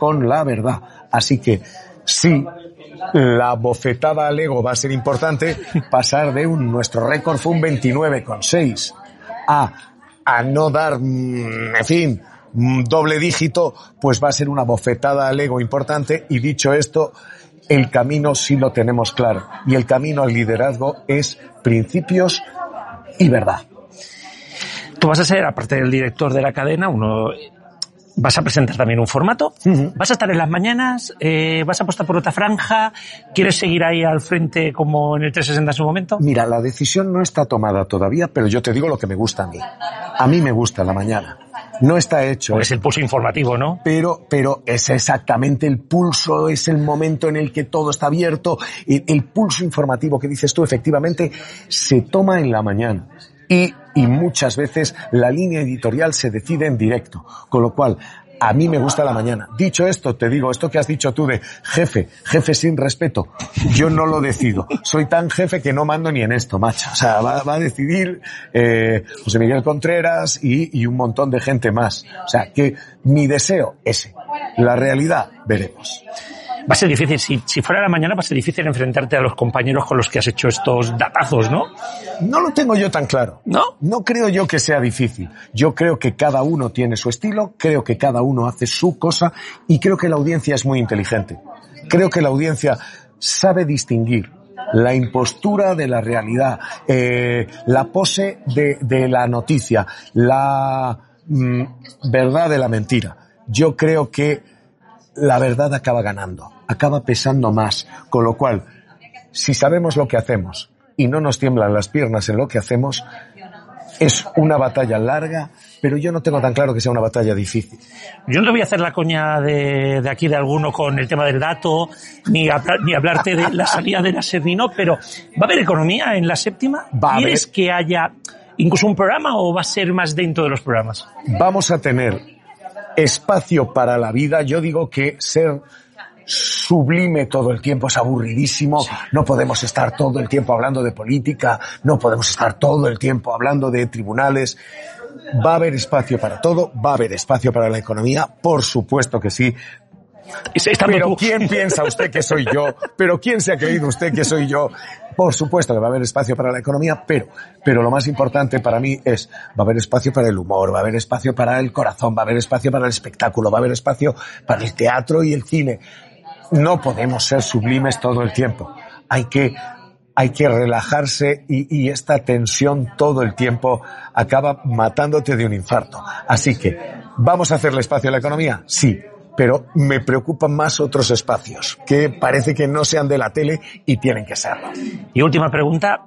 con la verdad. Así que sí, la bofetada al ego va a ser importante. Pasar de nuestro récord fue un 29,6 a no dar, en fin, doble dígito, pues va a ser una bofetada al ego importante. Y dicho esto, el camino sí lo tenemos claro. Y el camino al liderazgo es principios y verdad. Tú vas a ser, aparte del director de la cadena, vas a presentar también un formato. Uh-huh. ¿Vas a estar en las mañanas? ¿Vas a apostar por otra franja? ¿Quieres seguir ahí al frente como en el 360 en su momento? Mira, la decisión no está tomada todavía, pero yo te digo lo que me gusta a mí. A mí me gusta la mañana. No está hecho. Es el pulso informativo, ¿no? Pero es exactamente el pulso, es el momento en el que todo está abierto. El pulso informativo que dices tú, efectivamente, se toma en la mañana. Y muchas veces la línea editorial se decide en directo. Con lo cual, a mí me gusta la mañana. Dicho esto, te digo, esto que has dicho tú de jefe sin respeto, yo no lo decido. Soy tan jefe que no mando ni en esto, macho. O sea, va a decidir José Miguel Contreras y un montón de gente más. O sea, que mi deseo ese. La realidad, veremos. Va a ser difícil, si fuera la mañana va a ser difícil enfrentarte a los compañeros con los que has hecho estos datazos, ¿no? No lo tengo yo tan claro. ¿No? No creo yo que sea difícil. Yo creo que cada uno tiene su estilo, creo que cada uno hace su cosa y creo que la audiencia es muy inteligente. Creo que la audiencia sabe distinguir la impostura de la realidad, la pose de la noticia, la verdad de la mentira. Yo creo que la verdad acaba ganando, acaba pesando más, con lo cual, si sabemos lo que hacemos y no nos tiemblan las piernas en lo que hacemos, es una batalla larga, pero yo no tengo tan claro que sea una batalla difícil. Yo no te voy a hacer la coña de aquí de alguno con el tema del dato, ni hablarte de la salida de la SER, pero ¿va a haber economía en la séptima? ¿Quieres que haya incluso un programa o va a ser más dentro de los programas? Vamos a tener espacio para la vida. Yo digo que ser sublime todo el tiempo es aburridísimo. No podemos estar todo el tiempo hablando de política, no podemos estar todo el tiempo hablando de tribunales. Va a haber espacio para todo, va a haber espacio para la economía, por supuesto que sí. Pero ¿quién piensa usted que soy yo? ¿Pero quién se ha creído usted que soy yo? Por supuesto que va a haber espacio para la economía, pero lo más importante para mí es, va a haber espacio para el humor, va a haber espacio para el corazón, va a haber espacio para el espectáculo, va a haber espacio para el teatro y el cine. No podemos ser sublimes todo el tiempo. Hay que relajarse y esta tensión todo el tiempo acaba matándote de un infarto. Así que, ¿vamos a hacerle espacio a la economía? Sí. Pero me preocupan más otros espacios, que parece que no sean de la tele y tienen que serlo. Y última pregunta,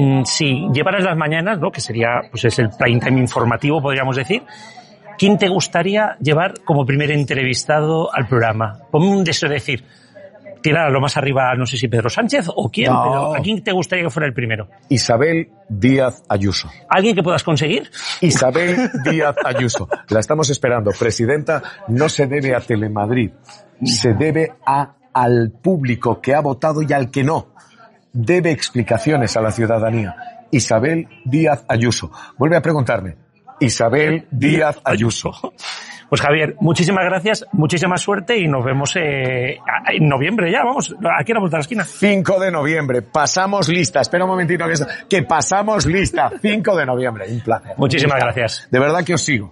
si llevaras las mañanas, ¿no?, que sería, pues es el prime time informativo, podríamos decir, ¿quién te gustaría llevar como primer entrevistado al programa? Ponme un deseo de decir, tirar a lo más arriba, no sé si Pedro Sánchez o quién, no. Pero ¿a quién te gustaría que fuera el primero? Isabel Díaz Ayuso. ¿Alguien que puedas conseguir? Isabel Díaz Ayuso. La estamos esperando. Presidenta, no se debe a Telemadrid, se debe al público que ha votado y al que no. Debe explicaciones a la ciudadanía. Isabel Díaz Ayuso. Vuelve a preguntarme. Isabel Díaz Ayuso. Pues Javier, muchísimas gracias, muchísima suerte y nos vemos en noviembre ya, vamos, aquí a la vuelta de la esquina. 5 de noviembre, pasamos lista, espera un momentito que pasamos lista, 5 de noviembre, un placer. Muchísimas gracias. De verdad que os sigo.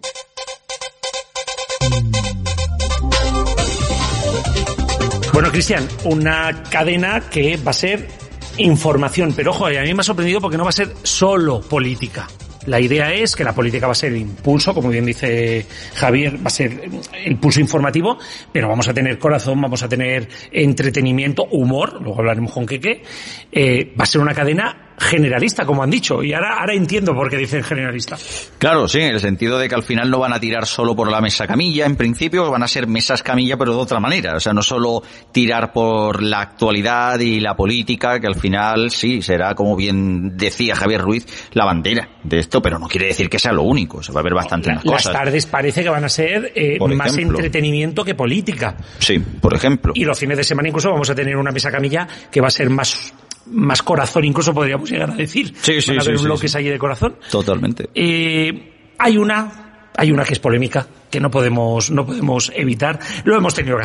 Bueno, Cristian, una cadena que va a ser información, pero ojo, a mí me ha sorprendido porque no va a ser solo política. La idea es que la política va a ser el impulso, como bien dice Javier, va a ser el pulso informativo, pero vamos a tener corazón, vamos a tener entretenimiento, humor, luego hablaremos con Keke, va a ser una cadena generalista, como han dicho, y ahora entiendo por qué dicen generalista. Claro, sí, en el sentido de que al final no van a tirar solo por la mesa camilla, en principio van a ser mesas camilla, pero de otra manera, o sea, no solo tirar por la actualidad y la política, que al final sí, será, como bien decía Javier Ruiz, la bandera de esto, pero no quiere decir que sea lo único, o sea, va a haber bastante más cosas. Las tardes parece que van a ser más entretenimiento que política. Sí, por ejemplo. Y los fines de semana incluso vamos a tener una mesa camilla que va a ser más corazón, incluso podríamos llegar a decir. Sí, van a haber bloques allí de corazón. Totalmente. Hay una que es polémica, que no podemos evitar. Lo hemos tenido que